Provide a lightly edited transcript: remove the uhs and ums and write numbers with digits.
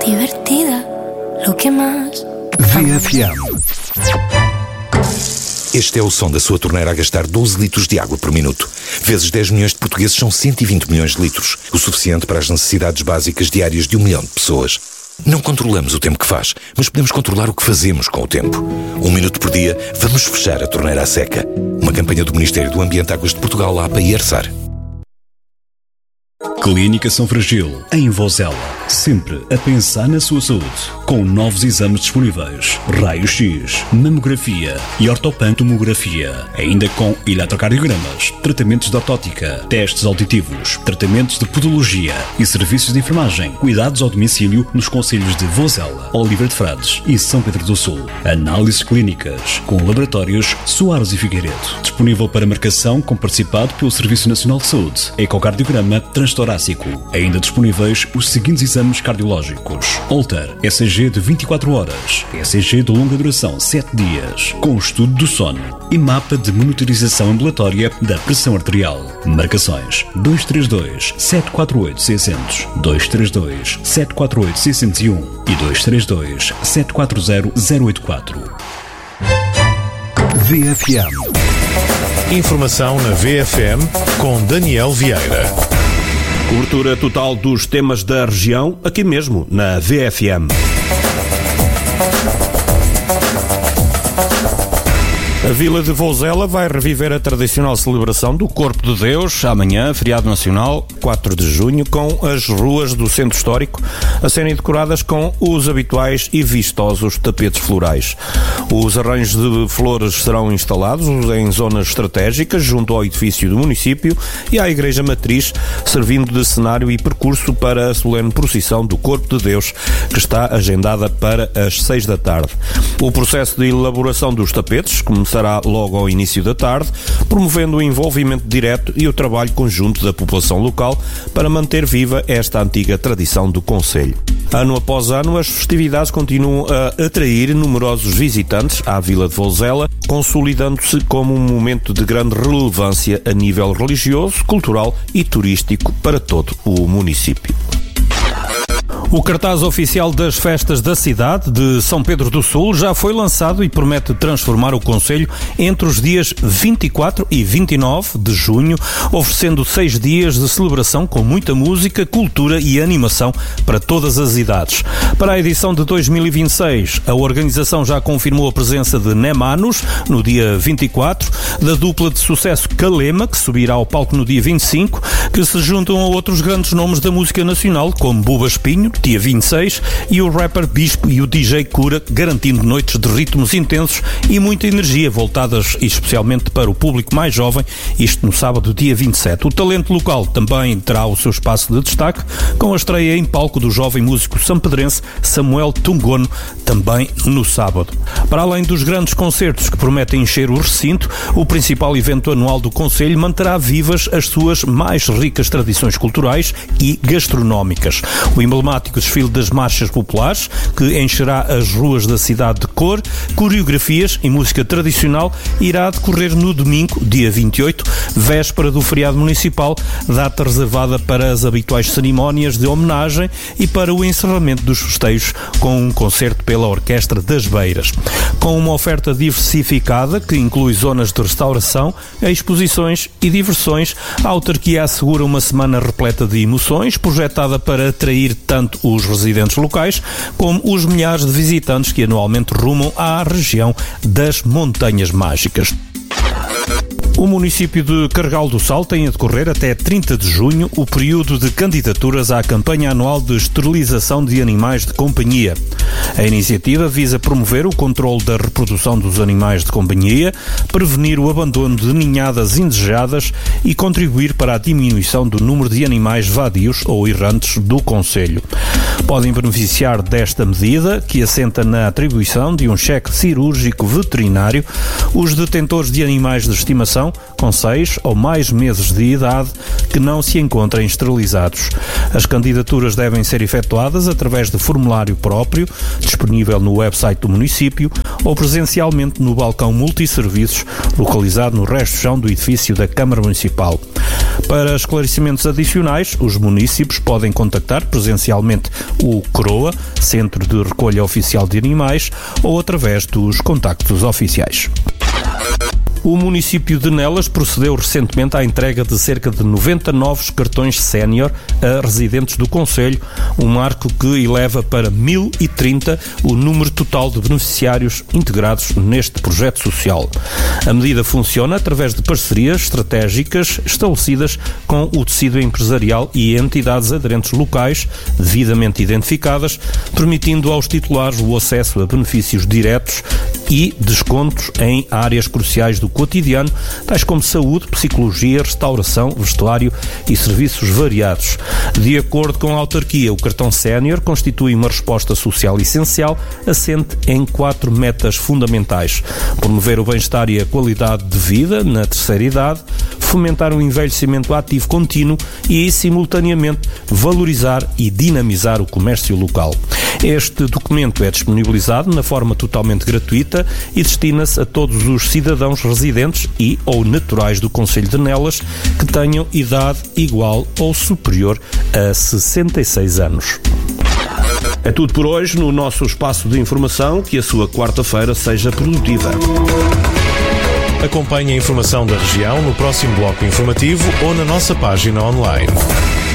divertida, lo que más. VFM. Este é o som da sua torneira a gastar 12 litros de água por minuto. Vezes 10 milhões de portugueses são 120 milhões de litros, o suficiente para as necessidades básicas diárias de 1 milhão de pessoas. Não controlamos o tempo que faz, mas podemos controlar o que fazemos com o tempo. 1 minuto por dia, vamos fechar a torneira à seca. Uma campanha do Ministério do Ambiente, Águas de Portugal, APA e ERSAR. Clínica São Fragil, em Vozela. Sempre a pensar na sua saúde. Com novos exames disponíveis. Raio-X, mamografia e ortopantomografia. Ainda com eletrocardiogramas, tratamentos de ortótica, testes auditivos, tratamentos de podologia e serviços de enfermagem. Cuidados ao domicílio nos concelhos de Vozela, Oliveira de Frades e São Pedro do Sul. Análises clínicas com laboratórios Soares e Figueiredo. Disponível para marcação com participado pelo Serviço Nacional de Saúde. Ecocardiograma transtorácico. Ainda disponíveis os seguintes exames cardiológicos: Holter, ECG de 24 horas, ECG de longa duração 7 dias, com estudo do sono e mapa de monitorização ambulatória da pressão arterial. Marcações 232 748 600, 232 748 601 e 232 740 084. VFM. Informação na VFM com Daniel Vieira. Cobertura total dos temas da região, aqui mesmo, na VFM. A Vila de Vozela vai reviver a tradicional celebração do Corpo de Deus, amanhã, feriado nacional, 4 de junho, com as ruas do centro histórico a serem decoradas com os habituais e vistosos tapetes florais. Os arranjos de flores serão instalados em zonas estratégicas, junto ao edifício do município e à Igreja Matriz, servindo de cenário e percurso para a solene procissão do Corpo de Deus, que está agendada para as 6 da tarde. O processo de elaboração dos tapetes começará logo ao início da tarde, promovendo o envolvimento direto e o trabalho conjunto da população local para manter viva esta antiga tradição do concelho. Ano após ano, as festividades continuam a atrair numerosos visitantes à Vila de Vozela, consolidando-se como um momento de grande relevância a nível religioso, cultural e turístico para todo o município. O cartaz oficial das festas da cidade de São Pedro do Sul já foi lançado e promete transformar o concelho entre os dias 24 e 29 de junho, oferecendo 6 dias de celebração com muita música, cultura e animação para todas as idades. Para a edição de 2026, a organização já confirmou a presença de Nemanos no dia 24, da dupla de sucesso Calema, que subirá ao palco no dia 25, que se juntam a outros grandes nomes da música nacional, como Buba Espinho, dia 26, e o rapper Bispo e o DJ Cura, garantindo noites de ritmos intensos e muita energia, voltadas especialmente para o público mais jovem, isto no sábado, dia 27. O talento local também terá o seu espaço de destaque, com a estreia em palco do jovem músico sampedrense Samuel Tungono, também no sábado. Para além dos grandes concertos que prometem encher o recinto, o principal evento anual do concelho manterá vivas as suas mais ricas tradições culturais e gastronómicas. O emblemático desfile das marchas populares, que encherá as ruas da cidade de cor, coreografias e música tradicional, irá decorrer no domingo, dia 28, véspera do feriado municipal, data reservada para as habituais cerimónias de homenagem e para o encerramento dos festejos com um concerto pela Orquestra das Beiras. Com uma oferta diversificada que inclui zonas de restauração, exposições e diversões, a autarquia assegura uma semana repleta de emoções, projetada para atrair tanto os residentes locais como os milhares de visitantes que anualmente rumam à região das Montanhas Mágicas. O município de Carregal do Sal tem a decorrer até 30 de junho o período de candidaturas à campanha anual de esterilização de animais de companhia. A iniciativa visa promover o controle da reprodução dos animais de companhia, prevenir o abandono de ninhadas indesejadas e contribuir para a diminuição do número de animais vadios ou errantes do concelho. Podem beneficiar desta medida, que assenta na atribuição de um cheque cirúrgico veterinário, os detentores de animais de estimação com 6 ou mais meses de idade que não se encontrem esterilizados. As candidaturas devem ser efetuadas através de formulário próprio, disponível no website do município, ou presencialmente no balcão multisserviços, localizado no resto-chão do edifício da Câmara Municipal. Para esclarecimentos adicionais, os munícipes podem contactar presencialmente o CROA, Centro de Recolha Oficial de Animais, ou através dos contactos oficiais. O município de Nelas procedeu recentemente à entrega de cerca de 90 novos cartões sénior a residentes do concelho, um marco que eleva para 1030 o número total de beneficiários integrados neste projeto social. A medida funciona através de parcerias estratégicas estabelecidas com o tecido empresarial e entidades aderentes locais, devidamente identificadas, permitindo aos titulares o acesso a benefícios diretos e descontos em áreas cruciais do cotidiano, tais como saúde, psicologia, restauração, vestuário e serviços variados. De acordo com a autarquia, o cartão sénior constitui uma resposta social essencial, assente em 4 metas fundamentais: promover o bem-estar e a qualidade de vida na terceira idade, fomentar um envelhecimento ativo contínuo e, simultaneamente, valorizar e dinamizar o comércio local. Este documento é disponibilizado na forma totalmente gratuita e destina-se a todos os cidadãos residentes e ou naturais do concelho de Nelas que tenham idade igual ou superior a 66 anos. É tudo por hoje no nosso espaço de informação. Que a sua quarta-feira seja produtiva. Acompanhe a informação da região no próximo bloco informativo ou na nossa página online.